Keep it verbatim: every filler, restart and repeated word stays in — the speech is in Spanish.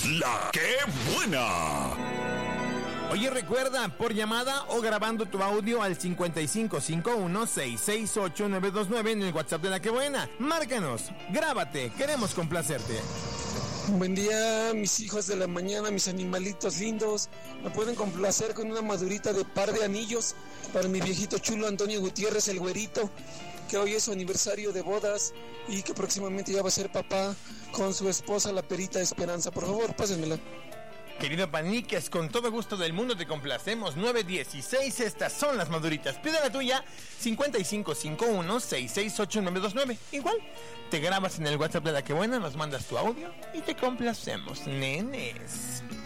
La que buena. Oye, recuerda, por llamada o grabando tu audio al cincuenta y cinco cincuenta y uno, sesenta y seis ocho, nueve dos nueve en el WhatsApp de La Que Buena. Márcanos, grábate, queremos complacerte. Buen día, mis hijos de la mañana, mis animalitos lindos. Me pueden complacer con una madurita de par de anillos para mi viejito chulo Antonio Gutiérrez, el güerito, que hoy es su aniversario de bodas y que próximamente ya va a ser papá con su esposa, la perita Esperanza. Por favor, pásenmela. Querido Paniques, con todo gusto del mundo te complacemos. nueve dieciséis, estas son las maduritas. Pide la tuya, cincuenta y cinco cincuenta y uno, sesenta y seis ocho, nueve dos nueve. Igual, te grabas en el WhatsApp de La Que Buena, nos mandas tu audio y te complacemos, nenes.